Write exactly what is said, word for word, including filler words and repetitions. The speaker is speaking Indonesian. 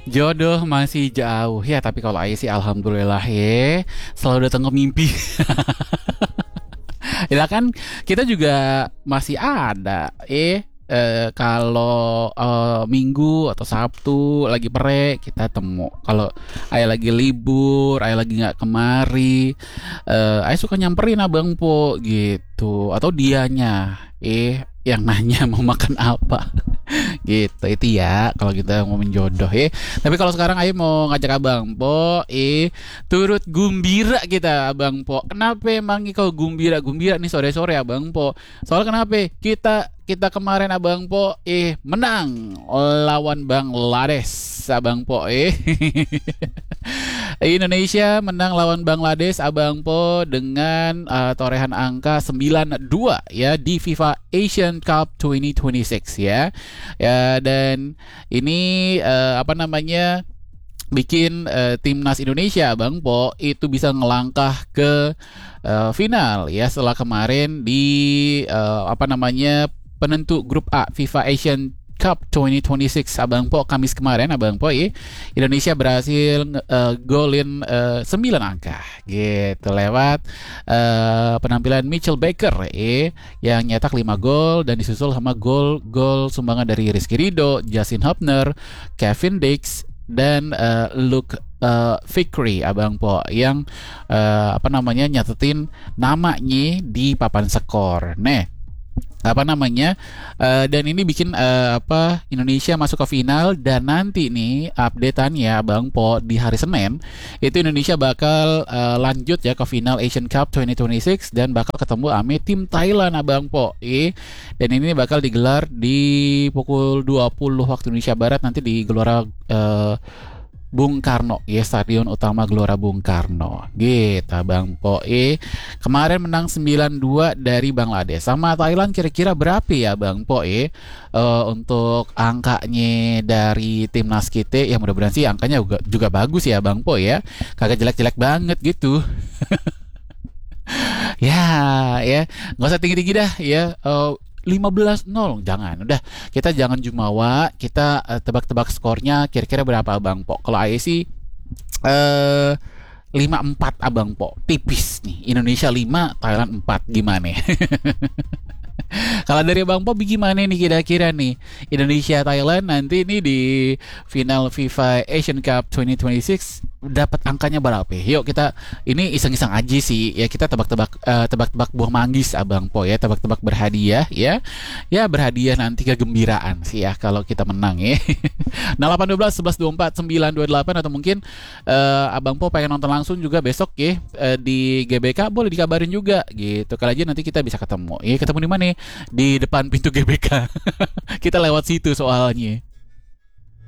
Jodoh masih jauh ya, tapi kalau Aya sih alhamdulillah ya, selalu datang ke mimpi. Ya kan kita juga masih ada eh eh, kalau eh, Minggu atau Sabtu lagi pere kita temu. Kalau Ayah lagi libur, Ayah lagi nggak kemari, eh Ayah suka nyamperin abang po gitu, atau dianya eh yang nanya mau makan apa. Gitu itu ya kalau kita ngomongin jodoh ya. Tapi kalau sekarang Ayo mau ngajak Abang Po eh turut gumbira kita Abang Po. Kenapa emang kau gumbira gumbira nih sore-sore Abang Po? Soal kenapa? Kita kita kemarin Abang Po eh menang lawan Bangladesh Abang Po eh. Indonesia menang lawan Bangladesh Abang Po dengan uh, torehan angka sembilan dua ya di FIFA Asian Cup dua ribu dua puluh enam ya. Ya dan ini uh, apa namanya bikin uh, timnas Indonesia Bang Po itu bisa ngelangkah ke uh, final ya setelah kemarin di uh, apa namanya penentu grup A FIFA Asian Cup dua ribu dua puluh enam Abang Po Kamis kemarin Abang Po ya, Indonesia berhasil uh, golin uh, sembilan angka gitu lewat uh, penampilan Mitchell Baker eh yang nyetak lima gol dan disusul sama gol-gol sumbangan dari Rizky Ridho, Justin Hubner, Kevin Dix dan uh, Luke uh, Fikri Abang Po yang uh, apa namanya nyatetin namanya di papan skor. Nih apa namanya uh, dan ini bikin uh, apa Indonesia masuk ke final dan nanti nih updateannya Bang Po di hari Senin itu Indonesia bakal uh, lanjut ya ke final Asian Cup dua ribu dua puluh enam dan bakal ketemu ame tim Thailand Abang Po eh dan ini bakal digelar di pukul dua puluh waktu Indonesia Barat nanti di Gelora uh, Bung Karno ya, Stadion Utama Gelora Bung Karno gitu Bang Po eh kemarin menang sembilan dua dari Bangladesh. Sama Thailand kira-kira berapa ya Bang Po eh uh, untuk angkanya dari timnas kita ya, mudah-mudahan sih angkanya juga, juga bagus ya Bang Po ya, kagak jelek-jelek banget gitu. Ya ya nggak usah tinggi-tinggi dah ya, uh, lima belas nol jangan, udah kita jangan jumawa, kita uh, tebak-tebak skornya kira-kira berapa Abang Po. Kalau A I sih uh, lima empat Abang Po, tipis nih, Indonesia lima Thailand empat gimana? Kalau dari Bang Pop gimana nih kira-kira nih Indonesia Thailand nanti ini di final FIFA Asian Cup dua ribu dua puluh enam dapat angkanya berapa? Yuk kita ini iseng-iseng aja sih ya, kita tebak-tebak uh, tebak-tebak buah manggis Abang Po ya, tebak-tebak berhadiah ya. Ya berhadiah nanti kegembiraan sih ya kalau kita menang ya. nol delapan satu dua sebelas dua puluh empat sembilan dua delapan atau mungkin uh, Abang Po pengen nonton langsung juga besok ya uh, di G B K boleh dikabarin juga gitu. Kali aja nanti kita bisa ketemu. Ya ketemu di mana? Di depan pintu G B K. Kita lewat situ soalnya.